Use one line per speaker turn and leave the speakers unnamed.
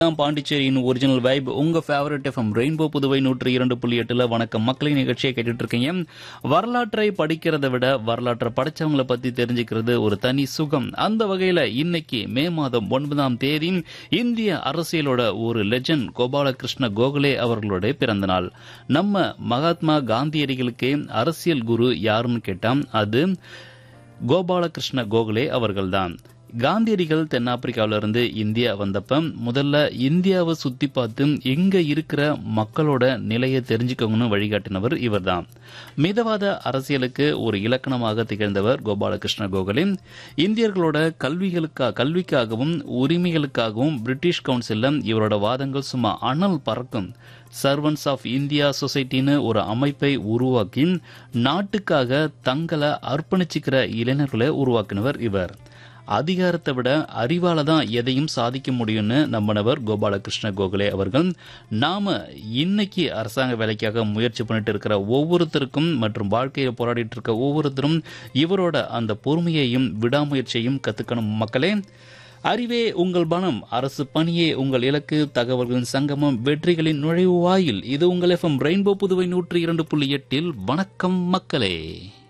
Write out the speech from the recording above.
பாண்டிச்சேரியின் original vibe உங்க favourite FM rainbow Puduvai 102.8 வணக்கம் மக்களின் நிகழ்ச்சியை கேட்டுட்டு இருக்கீங்க. வரலாற்றை படிக்கிறதை விட வரலாற்றை படிச்சவங்களை பத்தி தெரிஞ்சுக்கிறது ஒரு தனி சுகம். அந்த வகையில இன்னைக்கு மே மாதம் 9ஆம் தேதி இந்திய அரசியலோட ஒரு லெஜண்ட் கோபாலகிருஷ்ண கோகலே அவர்களுடைய பிறந்த நாள். நம்ம மகாத்மா காந்தியடிகளுக்கு அரசியல் குரு யாருன்னு கேட்டா அது கோபாலகிருஷ்ண கோகலே அவர்கள்தான். காந்தியடிகள் தென்னாப்பிரிக்காவிலிருந்து இந்தியா வந்தப்ப முதல்ல இந்தியாவை சுத்தி பார்த்து இங்க இருக்கிற மக்களோட நிலையை தெரிஞ்சுக்கணும்னு வழிகாட்டினவர் இவர்தான். மிதவாத அரசியலுக்கு ஒரு இலக்கணமாக திகழ்ந்தவர் கோபாலகிருஷ்ண கோகலே. இந்தியர்களோட கல்விக்காகவும் உரிமைகளுக்காகவும் பிரிட்டிஷ் கவுன்சில்ல இவரோட வாதங்கள் சும்மா அனல் பறக்கும். சர்வன்ஸ் ஆஃப் இந்தியா சொசைட்டின்னு ஒரு அமைப்பை உருவாக்கி நாட்டுக்காக தங்களை அர்ப்பணிச்சுக்கிற இளைஞர்களை உருவாக்கினவர் இவர். அதிகாரத்தை விட அறிவால தான் எதையும் சாதிக்க முடியும்னு நம்பினவர் கோபாலகிருஷ்ண கோகலே அவர்கள். நாம இன்னைக்கு அரசாங்க வேலைக்காக முயற்சி பண்ணிட்டு இருக்கிற ஒவ்வொருத்தருக்கும் மற்றும் வாழ்க்கையை போராடிட்டு இருக்க ஒவ்வொருத்தரும் இவரோட அந்த பொறுமையையும் விடாமுயற்சியையும் கத்துக்கணும். மக்களே, அறிவே உங்கள் பணம், அரசு பணியே உங்கள் இலக்கு, தகவல்களின் சங்கமம், வெற்றிகளின் நுழைவு வாயில். இது உங்கள் எஃப்எம் ரெயின்போ புதுவை 102.8. வணக்கம் மக்களே.